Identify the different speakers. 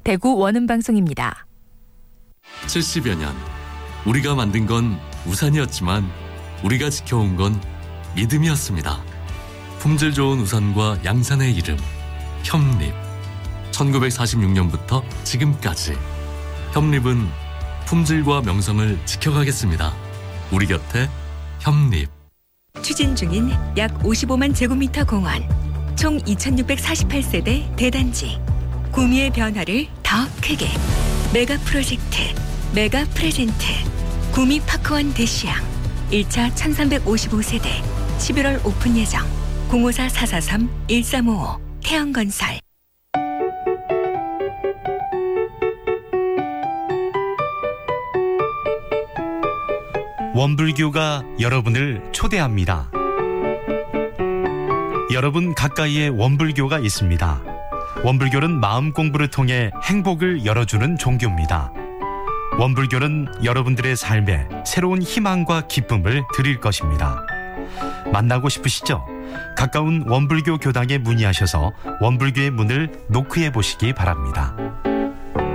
Speaker 1: 대구 원음방송입니다.
Speaker 2: 70여 년 우리가 만든 건 우산이었지만 우리가 지켜온 건 믿음이었습니다. 품질 좋은 우산과 양산의 이름 협립. 1946년부터 지금까지 협립은 품질과 명성을 지켜가겠습니다. 우리 곁에 협립.
Speaker 3: 추진 중인 약 55만 제곱미터 공원, 총 2648세대 대단지. 구미의 변화를 더 크게. 메가 프로젝트, 메가 프레젠트. 구미 파크원 대시양 1차 1355세대 11월 오픈 예정. 054-443-1355 태영건설.
Speaker 4: 원불교가 여러분을 초대합니다. 여러분 가까이에 원불교가 있습니다. 원불교는 마음 공부를 통해 행복을 열어주는 종교입니다. 원불교는 여러분들의 삶에 새로운 희망과 기쁨을 드릴 것입니다. 만나고 싶으시죠? 가까운 원불교 교당에 문의하셔서 원불교의 문을 노크해 보시기 바랍니다.